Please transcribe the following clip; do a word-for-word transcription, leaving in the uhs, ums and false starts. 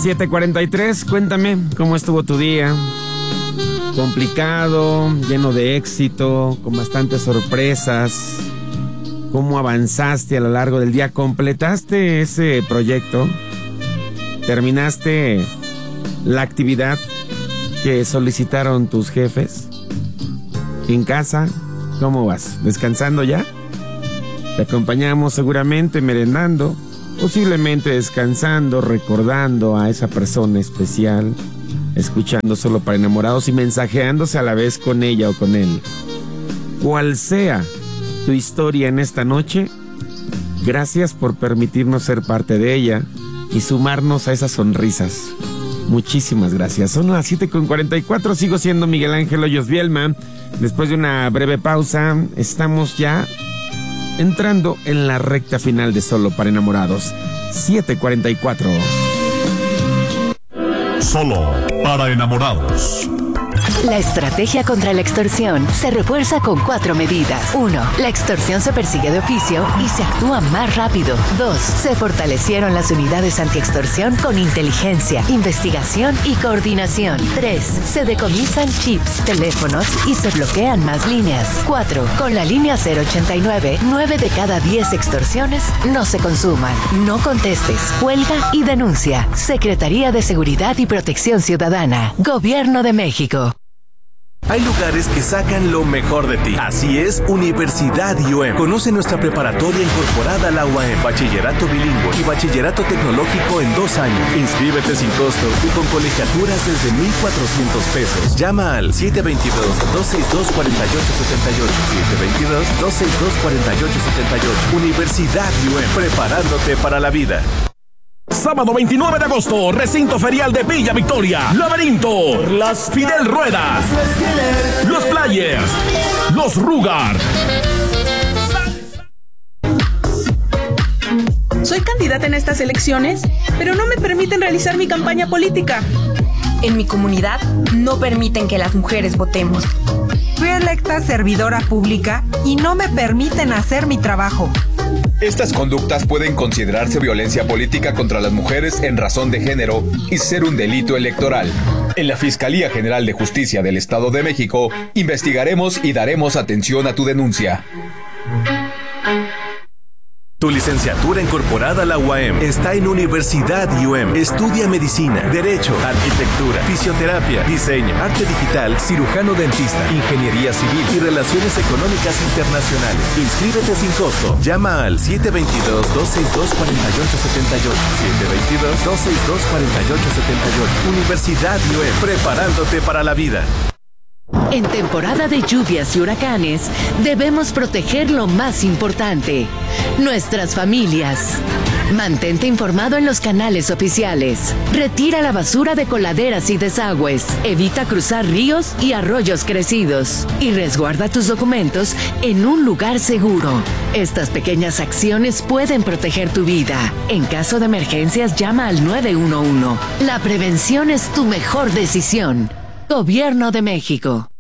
siete cuarenta y tres, cuéntame cómo estuvo tu día. Complicado, lleno de éxito, con bastantes sorpresas. ¿Cómo avanzaste a lo largo del día? ¿Completaste ese proyecto? ¿Terminaste la actividad que solicitaron tus jefes? ¿En casa? ¿Cómo vas? ¿Descansando ya? Te acompañamos seguramente merendando, posiblemente descansando, recordando a esa persona especial, escuchando Solo para Enamorados y mensajeándose a la vez con ella o con él. Cual sea tu historia en esta noche, gracias por permitirnos ser parte de ella y sumarnos a esas sonrisas. Muchísimas gracias. Son las siete con cuarenta y cuatro, sigo siendo Miguel Ángel Hoyos Bielma. Después de una breve pausa, estamos ya entrando en la recta final de Solo para Enamorados. siete cuarenta y cuatro. Solo para Enamorados. La estrategia contra la extorsión se refuerza con cuatro medidas. Uno, la extorsión se persigue de oficio y se actúa más rápido. Dos, se fortalecieron las unidades antiextorsión con inteligencia, investigación y coordinación. Tres, se decomisan chips, teléfonos y se bloquean más líneas. Cuatro, con la línea cero ochenta y nueve, nueve de cada diez extorsiones no se consuman. No contestes, cuelga y denuncia. Secretaría de Seguridad y Protección Ciudadana. Gobierno de México. Hay lugares que sacan lo mejor de ti. Así es, Universidad I U E M. Conoce nuestra preparatoria incorporada a la U A M, bachillerato bilingüe y bachillerato tecnológico en dos años. Inscríbete sin costo y con colegiaturas desde mil cuatrocientos pesos. Llama al siete dos dos, dos seis dos, cuatro ocho siete ocho. siete dos dos, dos seis dos, cuatro ocho siete ocho. Universidad I U E M, preparándote para la vida. Sábado veintinueve de agosto, recinto ferial de Villa Victoria. Laberinto, las Fidel Rueda, los Players, los Rugar. Soy candidata en estas elecciones, pero no me permiten realizar mi campaña política. En mi comunidad no permiten que las mujeres votemos. Fui electa servidora pública y no me permiten hacer mi trabajo. Estas conductas pueden considerarse violencia política contra las mujeres en razón de género y ser un delito electoral. En la Fiscalía General de Justicia del Estado de México, investigaremos y daremos atención a tu denuncia. Tu licenciatura incorporada a la U A M está en Universidad I U E M. Estudia medicina, derecho, arquitectura, fisioterapia, diseño, arte digital, cirujano dentista, ingeniería civil y relaciones económicas internacionales. Inscríbete sin costo. Llama al siete dos dos, dos seis dos, cuatro ocho siete ocho. siete dos dos, dos seis dos, cuatro ocho siete ocho. Universidad I U E M, preparándote para la vida. En temporada de lluvias y huracanes, debemos proteger lo más importante, nuestras familias. Mantente informado en los canales oficiales. Retira la basura de coladeras y desagües. Evita cruzar ríos y arroyos crecidos. Y resguarda tus documentos en un lugar seguro. Estas pequeñas acciones pueden proteger tu vida. En caso de emergencias, llama al nueve uno uno. La prevención es tu mejor decisión. Gobierno de México.